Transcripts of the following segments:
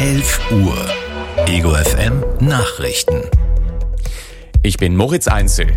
11 Uhr. Ego FM Nachrichten. Ich bin Moritz Einzel.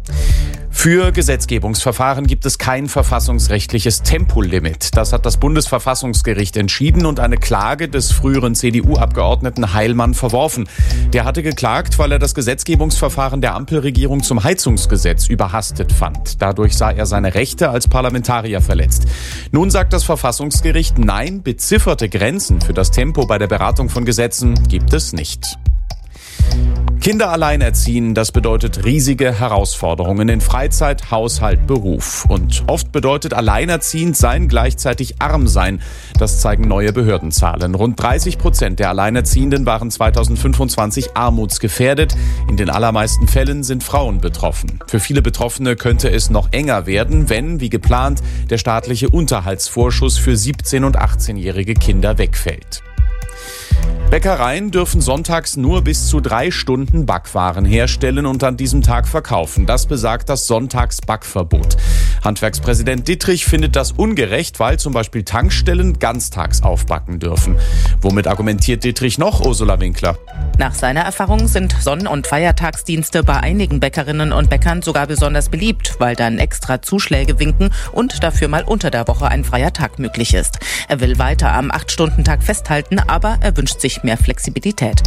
Für Gesetzgebungsverfahren gibt es kein verfassungsrechtliches Tempolimit. Das hat das Bundesverfassungsgericht entschieden und eine Klage des früheren CDU-Abgeordneten Heilmann verworfen. Der hatte geklagt, weil er das Gesetzgebungsverfahren der Ampelregierung zum Heizungsgesetz überhastet fand. Dadurch sah er seine Rechte als Parlamentarier verletzt. Nun sagt das Verfassungsgericht, nein, bezifferte Grenzen für das Tempo bei der Beratung von Gesetzen gibt es nicht. Kinder allein erziehen, das bedeutet riesige Herausforderungen in Freizeit, Haushalt, Beruf. Und oft bedeutet alleinerziehend sein gleichzeitig arm sein. Das zeigen neue Behördenzahlen. Rund 30% der Alleinerziehenden waren 2025 armutsgefährdet. In den allermeisten Fällen sind Frauen betroffen. Für viele Betroffene könnte es noch enger werden, wenn, wie geplant, der staatliche Unterhaltsvorschuss für 17- und 18-jährige Kinder wegfällt. Bäckereien dürfen sonntags nur bis zu 3 Stunden Backwaren herstellen und an diesem Tag verkaufen. Das besagt das Sonntagsbackverbot. Handwerkspräsident Dittrich findet das ungerecht, weil zum Beispiel Tankstellen ganztags aufbacken dürfen. Womit argumentiert Dittrich noch, Ursula Winkler? Nach seiner Erfahrung sind Sonn- und Feiertagsdienste bei einigen Bäckerinnen und Bäckern sogar besonders beliebt, weil dann extra Zuschläge winken und dafür mal unter der Woche ein freier Tag möglich ist. Er will weiter am 8-Stunden-Tag festhalten, aber er wünscht sich mehr Flexibilität.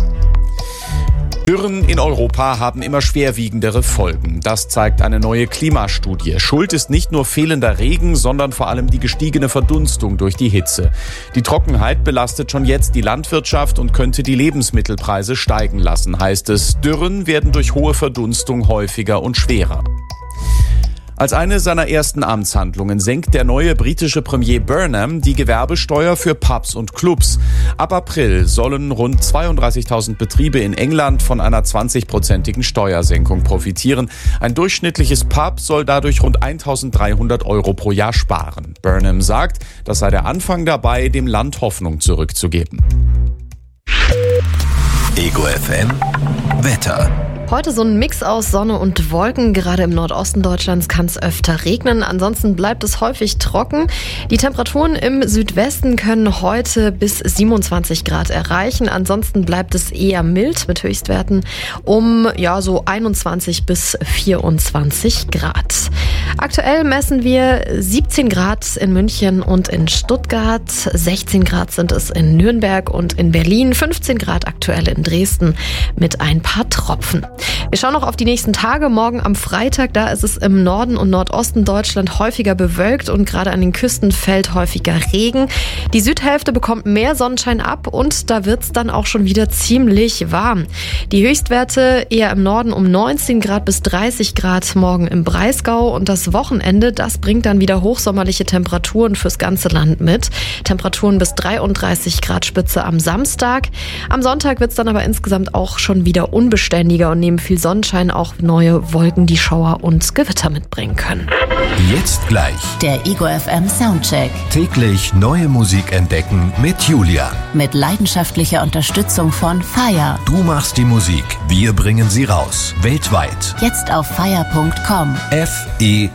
Dürren in Europa haben immer schwerwiegendere Folgen. Das zeigt eine neue Klimastudie. Schuld ist nicht nur fehlender Regen, sondern vor allem die gestiegene Verdunstung durch die Hitze. Die Trockenheit belastet schon jetzt die Landwirtschaft und könnte die Lebensmittelpreise steigen lassen, heißt es. Dürren werden durch hohe Verdunstung häufiger und schwerer. Als eine seiner ersten Amtshandlungen senkt der neue britische Premier Burnham die Gewerbesteuer für Pubs und Clubs. Ab April sollen rund 32.000 Betriebe in England von einer 20-prozentigen Steuersenkung profitieren. Ein durchschnittliches Pub soll dadurch rund 1.300 € pro Jahr sparen. Burnham sagt, das sei der Anfang dabei, dem Land Hoffnung zurückzugeben. Ego FM Wetter. Heute so ein Mix aus Sonne und Wolken. Gerade im Nordosten Deutschlands kann es öfter regnen. Ansonsten bleibt es häufig trocken. Die Temperaturen im Südwesten können heute bis 27 Grad erreichen. Ansonsten bleibt es eher mild mit Höchstwerten um so 21 bis 24 Grad. Aktuell messen wir 17 Grad in München und in Stuttgart. 16 Grad sind es in Nürnberg und in Berlin. 15 Grad aktuell in Dresden mit ein paar Tropfen. Wir schauen noch auf die nächsten Tage. Morgen am Freitag, da ist es im Norden und Nordosten Deutschland häufiger bewölkt und gerade an den Küsten fällt häufiger Regen. Die Südhälfte bekommt mehr Sonnenschein ab und da wird es dann auch schon wieder ziemlich warm. Die Höchstwerte eher im Norden um 19 Grad bis 30 Grad morgen im Breisgau und das Wochenende, das bringt dann wieder hochsommerliche Temperaturen fürs ganze Land mit. Temperaturen bis 33 Grad Spitze am Samstag. Am Sonntag wird es dann aber insgesamt auch schon wieder unbeständiger und neben viel Sonnenschein auch neue Wolken, die Schauer und Gewitter mitbringen können. Jetzt gleich Der Ego FM Soundcheck. täglich neue Musik entdecken mit Julia. Mit leidenschaftlicher Unterstützung von Fire. Du machst die Musik, wir bringen sie raus. Weltweit. Jetzt auf fire.com. FEIYR.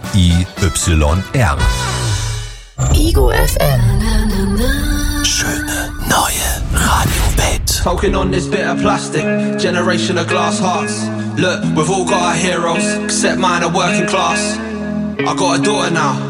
Ego FM. Schöne neue Radio-Welt. Smoking on this bit of plastic, generation of glass hearts. Look, we've all got our heroes, except mine are working class. I got a daughter now.